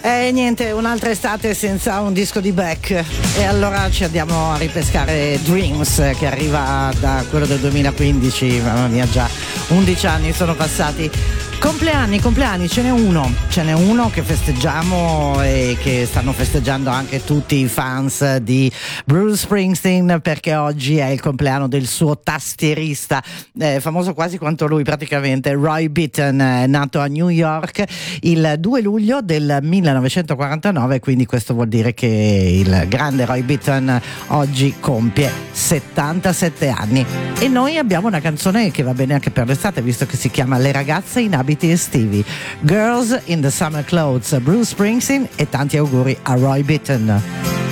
E niente, un'altra estate senza un disco di Beck. E allora ci andiamo a ripescare Dreams, che arriva da quello del 2015. Mamma mia, già 11 anni sono passati. Compleanni, ce n'è uno che festeggiamo e che stanno festeggiando anche tutti i fans di Bruce Springsteen, perché oggi è il compleanno del suo tastierista, famoso quasi quanto lui praticamente, Roy Bittan, nato a New York il 2 luglio del 1949, quindi questo vuol dire che il grande Roy Bittan oggi compie 77 anni. E noi abbiamo una canzone che va bene anche per l'estate, visto che si chiama Le ragazze in abiti estivi, Girls in the Summer Clothes, Bruce Springsteen, e tanti auguri a Roy Bittan.